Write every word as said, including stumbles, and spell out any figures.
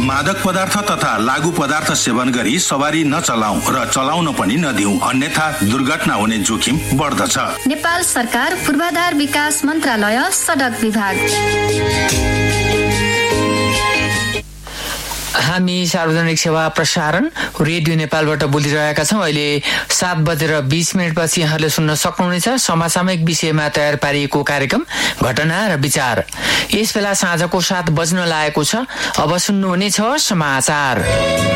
मादक पदार्थ तथा लागू पदार्थ सेवन गरी सवारी नचलाऊ र चलाउन पनि नदिऊ, अन्यथा दुर्घटना हुने जोखिम बढ्दछ। नेपाल सरकार पूर्वाधार विकास मन्त्रालय सडक विभाग। हामी सार्वजनिक सेवा प्रसारण रेडियो नेपालबाट बोलिरहेका छौँ। अहिले सात बजेर बीस मिनटपछि यहाँले सुन्न सक्नुहुनेछ समसामयिक विषयमा तयार पारिएको कार्यक्रम घटना र विचार। यस बेला साँझको सात बज्न लागेको छ। अब सुन्नुहुनेछ समाचार।